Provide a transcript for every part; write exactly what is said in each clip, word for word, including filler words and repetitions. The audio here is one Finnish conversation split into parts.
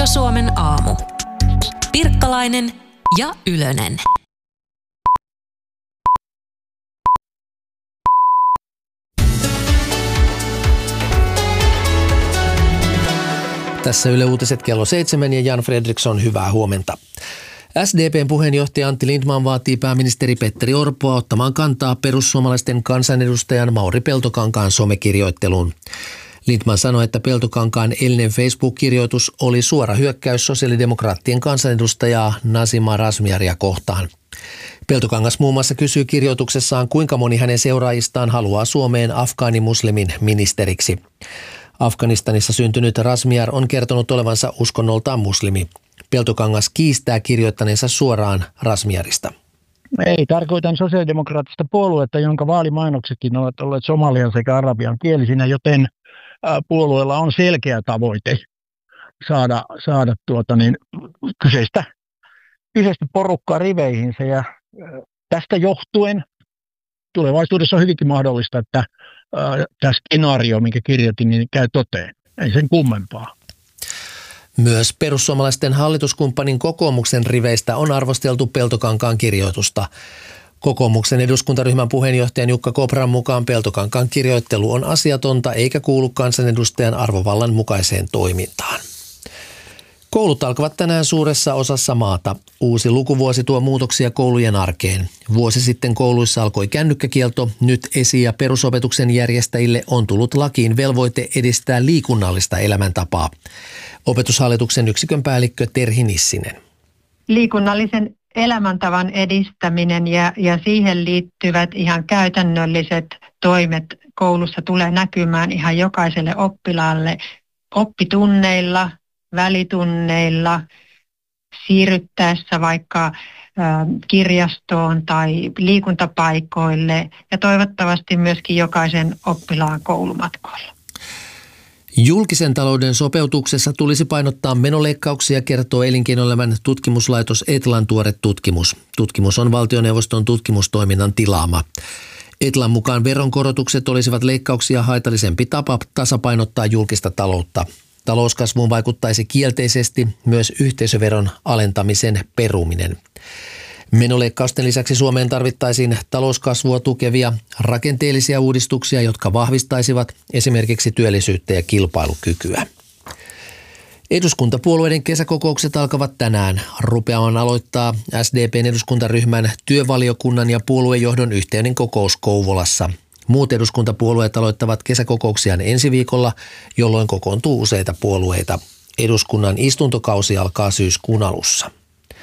Itä-Suomen aamu. Pirkkalainen ja Ylönen. Tässä Yle Uutiset kello seitsemän ja Jan Fredriksson, hyvää huomenta. S D P:n puheenjohtaja Antti Lindtman vaatii pääministeri Petteri Orpoa ottamaan kantaa perussuomalaisten kansanedustajan Mauri Peltokankaan somekirjoitteluun. Lindtman sanoi, että Peltokankaan eilinen Facebook-kirjoitus oli suora hyökkäys sosiaalidemokraattien kansanedustajaa Nazima Razmyaria kohtaan. Peltokangas muun muassa kysyy kirjoituksessaan, kuinka moni hänen seuraajistaan haluaa Suomeen afgaanimuslimin ministeriksi. Afganistanissa syntynyt Razmyar on kertonut olevansa uskonnoltaan muslimi. Peltokangas kiistää kirjoittaneensa suoraan Razmyarista. Ei, tarkoitan sosiaalidemokraattista puoluetta, jonka vaalimainoksetkin ovat olleet somalian sekä arabian kielisinä, joten puolueella on selkeä tavoite saada, saada tuota niin, kyseistä, kyseistä porukkaa riveihinsä. Ja tästä johtuen tulevaisuudessa on hyvinkin mahdollista, että tämä skenaario, minkä kirjoitin, niin käy toteen. Ei sen kummempaa. Myös perussuomalaisten hallituskumppanin kokoomuksen riveistä on arvosteltu Peltokankaan kirjoitusta. Kokoomuksen eduskuntaryhmän puheenjohtajan Jukka Kopran mukaan Peltokankaan kirjoittelu on asiatonta eikä kuulu kansanedustajan arvovallan mukaiseen toimintaan. Koulut alkavat tänään suuressa osassa maata. Uusi lukuvuosi tuo muutoksia koulujen arkeen. Vuosi sitten kouluissa alkoi kännykkäkielto. Nyt esi- ja perusopetuksen järjestäjille on tullut lakiin velvoite edistää liikunnallista elämäntapaa. Opetushallituksen yksikön päällikkö Terhi Nissinen. Liikunnallisen elämäntavan edistäminen ja, ja siihen liittyvät ihan käytännölliset toimet koulussa tulee näkymään ihan jokaiselle oppilaalle oppitunneilla, välitunneilla, siirryttäessä vaikka ä, kirjastoon tai liikuntapaikoille ja toivottavasti myöskin jokaisen oppilaan koulumatkoilla. Julkisen talouden sopeutuksessa tulisi painottaa menoleikkauksia, kertoo elinkeinoelämän tutkimuslaitos Etlan tuore tutkimus. Tutkimus on valtioneuvoston tutkimustoiminnan tilaama. Etlan mukaan veronkorotukset olisivat leikkauksia haitallisempi tapa tasapainottaa julkista taloutta. Talouskasvuun vaikuttaisi kielteisesti myös yhteisöveron alentamisen peruminen. Menoleikkausten lisäksi Suomeen tarvittaisiin talouskasvua tukevia rakenteellisia uudistuksia, jotka vahvistaisivat esimerkiksi työllisyyttä ja kilpailukykyä. Eduskuntapuolueiden kesäkokoukset alkavat tänään. Rupeaman aloittaa S D P:n eduskuntaryhmän työvaliokunnan ja puoluejohdon yhteinen kokous Kouvolassa. Muut eduskuntapuolueet aloittavat kesäkokouksiaan ensi viikolla, jolloin kokoontuu useita puolueita. Eduskunnan istuntokausi alkaa syyskuun alussa.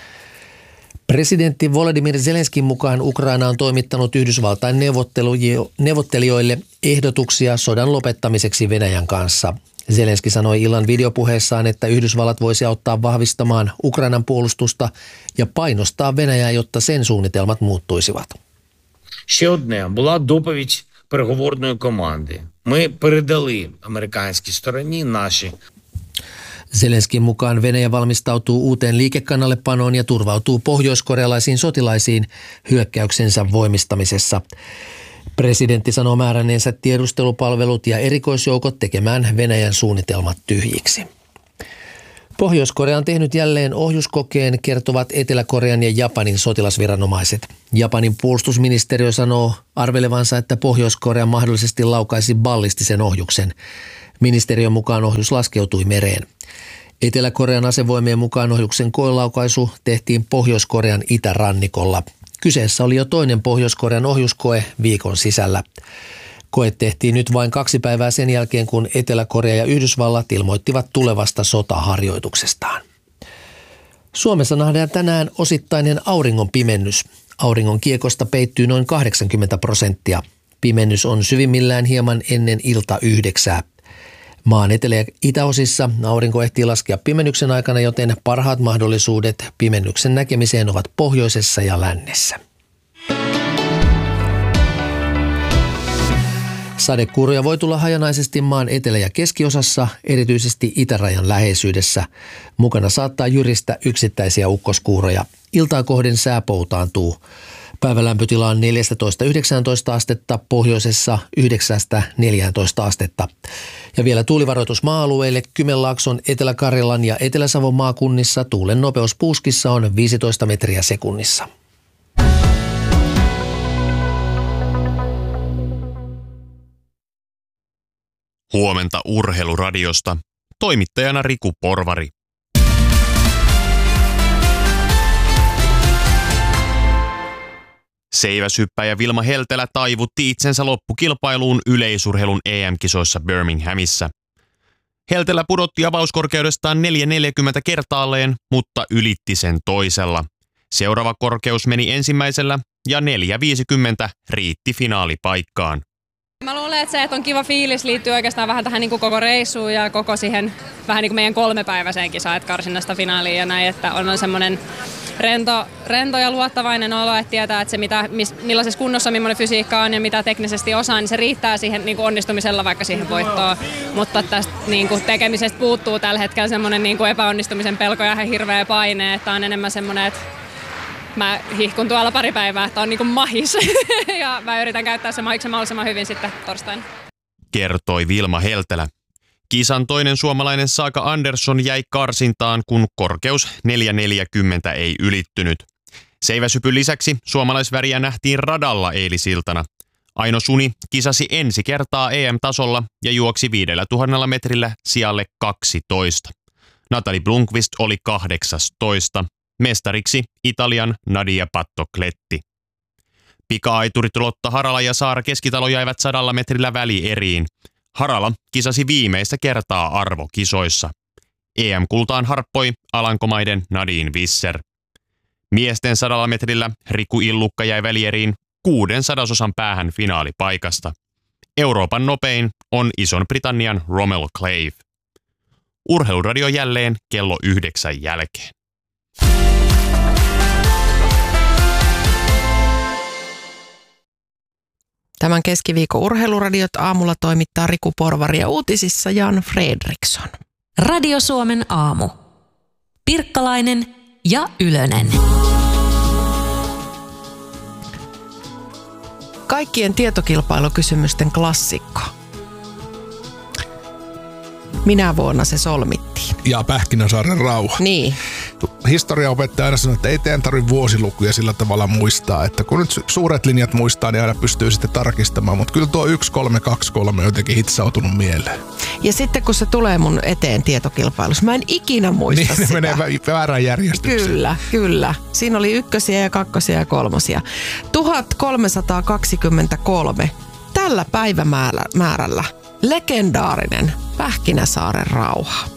Presidentti Volodymyr Zelenskin mukaan Ukraina on toimittanut Yhdysvaltain neuvottelijoille ehdotuksia sodan lopettamiseksi Venäjän kanssa. Zelenski sanoi illan videopuheessaan, että Yhdysvallat voisi auttaa vahvistamaan Ukrainan puolustusta ja painostaa Venäjää, jotta sen suunnitelmat muuttuisivat. Ще одне була доповідь переговорної команди. Ми передали американській стороні наші. Zelenskin mukaan Venäjä valmistautuu uuteen liikekannallepanoon ja turvautuu pohjoiskorealaisiin sotilaisiin hyökkäyksensä voimistamisessa. Presidentti sanoo määränneensä tiedustelupalvelut ja erikoisjoukot tekemään Venäjän suunnitelmat tyhjiksi. Pohjois-Korea on tehnyt jälleen ohjuskokeen, kertovat Etelä-Korean ja Japanin sotilasviranomaiset. Japanin puolustusministeriö sanoo arvelevansa, että Pohjois-Korea mahdollisesti laukaisi ballistisen ohjuksen. Ministeriön mukaan ohjus laskeutui mereen. Etelä-Korean asevoimien mukaan ohjuksen koelaukaisu tehtiin Pohjois-Korean itärannikolla. Kyseessä oli jo toinen Pohjois-Korean ohjuskoe viikon sisällä. Koe tehtiin nyt vain kaksi päivää sen jälkeen, kun Etelä-Korea ja Yhdysvallat ilmoittivat tulevasta sotaharjoituksestaan. Suomessa nähdään tänään osittainen auringon pimennys. Auringon kiekosta peittyy noin kahdeksankymmentä prosenttia. Pimennys on syvimmillään hieman ennen ilta yhdeksää. Maan etelä- ja itäosissa aurinko ehtii laskea pimennyksen aikana, joten parhaat mahdollisuudet pimennyksen näkemiseen ovat pohjoisessa ja lännessä. Sadekuuroja voi tulla hajanaisesti maan etelä- ja keskiosassa, erityisesti itärajan läheisyydessä. Mukana saattaa jyristä yksittäisiä ukkoskuuroja. Iltaa kohden sää poutaantuu. Päivälämpötila on neljätoista yhdeksäntoista astetta, pohjoisessa yhdeksästä neljääntoista astetta. Ja vielä tuulivaroitus maa-alueille. Kymenlaakson, Etelä-Karjalan ja Etelä-Savon maakunnissa tuulen nopeus puuskissa on viisitoista metriä sekunnissa. Huomenta Urheiluradiosta. Toimittajana Riku Porvari. Seiväshyppäjä Vilma Heltelä taivutti itsensä loppukilpailuun yleisurheilun E M-kisoissa Birminghamissa. Heltelä pudotti avauskorkeudestaan neljä neljäkymmentä kertaalleen, mutta ylitti sen toisella. Seuraava korkeus meni ensimmäisellä ja neljä viisikymmentä riitti finaalipaikkaan. Mä luulen, että se, että on kiva fiilis, liittyy oikeastaan vähän tähän niin kuin koko reissuun ja koko siihen vähän niin kuin meidän kolmepäiväiseen kisaan, että karsinnasta finaaliin ja näin, että on semmoinen rento, rento ja luottavainen olo, että tietää, että se mitä, miss, millaisessa kunnossa millainen fysiikka on ja mitä teknisesti osaa, niin se riittää siihen niin kuin onnistumisella vaikka siihen voittoon. Mutta tästä niin kuin tekemisestä puuttuu tällä hetkellä semmoinen niin kuin epäonnistumisen pelko ja hirveä paine, että on enemmän semmoinen, että mä hihkun tuolla pari päivää, että on niin kuin mahis ja mä yritän käyttää se mahiksen mahdollisimman hyvin sitten torstaina. Kertoi Vilma Heltelä. Kisan toinen suomalainen Saga Andersson jäi karsintaan, kun korkeus neljä neljäkymmentä ei ylittynyt. Seiväshypyn lisäksi suomalaisväriä nähtiin radalla eilisiltana. Aino Suni kisasi ensi kertaa E M-tasolla ja juoksi viidellä tuhannella metrillä sijalle kaksitoista. Natalie Blomqvist oli kahdeksastoista. Mestariksi Italian Nadia Pattocletti. Pika-aiturit Lotta Harala ja Saara Keskitalo jäivät sadalla metrillä välieriin. Harala kisasi viimeistä kertaa arvokisoissa. E M-kultaan harppoi Alankomaiden Nadine Visser. Miesten sadalla metrillä Riku Illukka jäi välieriin kuuden sadasosan päähän finaalipaikasta. Euroopan nopein on Ison-Britannian Rommel Clave. Urheiluradio jälleen kello yhdeksän jälkeen. Tämän keskiviikon Urheiluradiot aamulla toimittaa Riku Porvari ja uutisissa Jan Fredriksson. Radio Suomen aamu. Pirkkalainen ja Ylönen. Kaikkien tietokilpailukysymysten klassikko. Minä vuonna se solmittiin? Ja Pähkinänsaaren rauha. Niin. Historiaopettaja aina sanoo, että ei teidän tarvitse vuosilukuja sillä tavalla muistaa. Että kun nyt suuret linjat muistaa, niin aina pystyy sitten tarkistamaan. Mutta kyllä tuo yksi kolme kaksi kolme on jotenkin hitsautunut mieleen. Ja sitten kun se tulee mun eteen tietokilpailussa, mä en ikinä muista niin, sitä. Niin ne menee väärään järjestykseen. Kyllä, kyllä. Siinä oli ykkösiä ja kakkosia ja kolmosia. tuhatkolmesataakaksikymmentäkolme. Tällä päivämäärällä legendaarinen Pähkinänsaaren rauha.